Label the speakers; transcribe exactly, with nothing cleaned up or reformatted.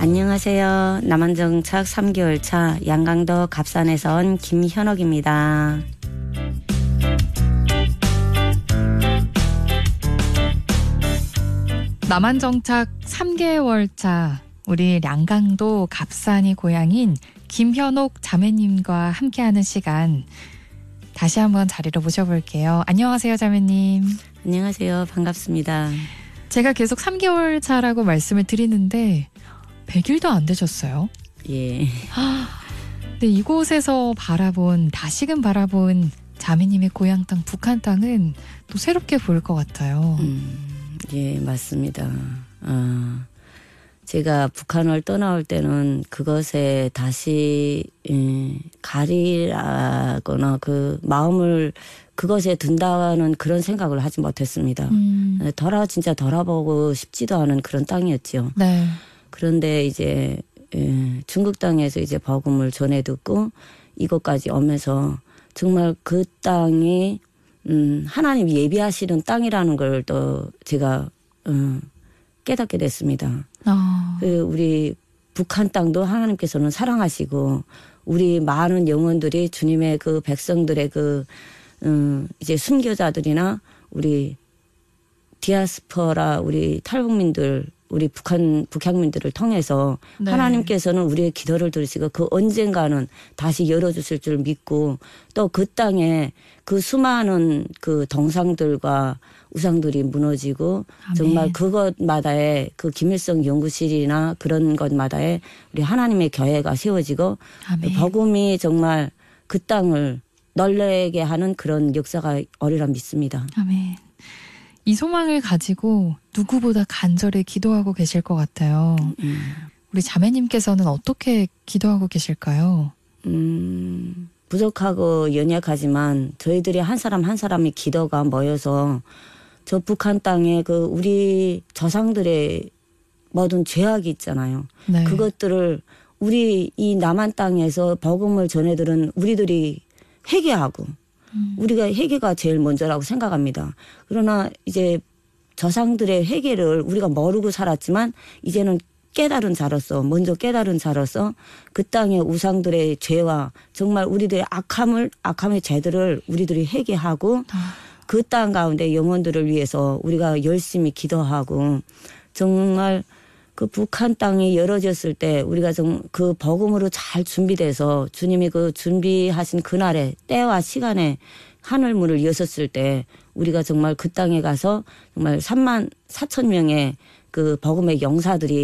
Speaker 1: 안녕하세요. 남한정착 삼 개월 차 양강도 갑산에서 온 김현옥입니다.
Speaker 2: 남한정착 삼 개월 차 우리 양강도 갑산이 고향인 김현옥 자매님과 함께하는 시간, 다시 한번 자리로 모셔볼게요. 안녕하세요, 자매님.
Speaker 1: 안녕하세요. 반갑습니다.
Speaker 2: 제가 계속 삼 개월 차라고 말씀을 드리는데 백 일도 안 되셨어요.
Speaker 1: 예.
Speaker 2: 근데 이곳에서 바라본, 다시금 바라본 자매님의 고향 땅, 북한 땅은 또 새롭게 보일 것 같아요.
Speaker 1: 음, 예, 맞습니다. 어, 제가 북한을 떠나올 때는 그것에 다시 예, 가리라거나 그 마음을 그것에 둔다는 그런 생각을 하지 못했습니다. 음. 돌아 진짜 돌아보고 싶지도 않은 그런 땅이었죠.
Speaker 2: 네.
Speaker 1: 그런데 이제 예, 중국 땅에서 이제 복음을 전해 듣고 이곳까지 오면서 정말 그 땅이 음, 하나님 예비하시는 땅이라는 걸 또 제가 음, 깨닫게 됐습니다. 어. 그 우리 북한 땅도 하나님께서는 사랑하시고 우리 많은 영혼들이 주님의 그 백성들의 그 음, 이제 순교자들이나 우리 디아스포라 우리 탈북민들 우리 북한 북향민들을 통해서 네. 하나님께서는 우리의 기도를 들으시고 그 언젠가는 다시 열어주실 줄 믿고 또 그 땅에 그 수많은 그 동상들과 우상들이 무너지고 아멘. 정말 그것마다의 그 김일성 연구실이나 그런 것마다에 우리 하나님의 교회가 세워지고 아멘. 복음이 정말 그 땅을 널리게 하는 그런 역사가 오리라 믿습니다.
Speaker 2: 아멘. 이 소망을 가지고 누구보다 간절히 기도하고 계실 것 같아요. 음. 우리 자매님께서는 어떻게 기도하고 계실까요?
Speaker 1: 음, 부족하고 연약하지만 저희들이 한 사람 한 사람의 기도가 모여서 저 북한 땅에 그 우리 조상들의 모든 죄악이 있잖아요. 네. 그것들을 우리 이 남한 땅에서 복음을 전해들은 우리들이 회개하고 우리가 회개가 제일 먼저라고 생각합니다. 그러나 이제 조상들의 회개를 우리가 모르고 살았지만 이제는 깨달은 자로서 먼저 깨달은 자로서 그 땅의 우상들의 죄와 정말 우리들의 악함을 악함의 죄들을 우리들이 회개하고 그 땅 가운데 영혼들을 위해서 우리가 열심히 기도하고 정말 그 북한 땅이 열어졌을 때 우리가 좀 그 복음으로 잘 준비돼서 주님이 그 준비하신 그날에 때와 시간에 하늘문을 여셨을 때 우리가 정말 그 땅에 가서 정말 삼만 사천 명의 그 복음의 용사들이